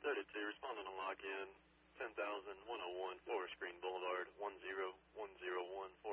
32, responding to log in, 10,101 Forest Green Boulevard, 10101 Forest